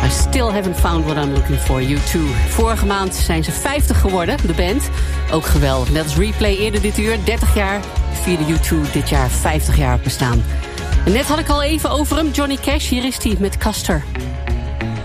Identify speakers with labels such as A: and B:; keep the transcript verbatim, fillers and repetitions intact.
A: I still haven't found what I'm looking for, U twee. Vorige maand zijn ze vijftig geworden, de band. Ook geweldig. Net als Replay eerder dit uur, dertig jaar. Vierde U twee dit jaar vijftig jaar bestaan. En net had ik al even over hem, Johnny Cash. Hier is hij met Custer.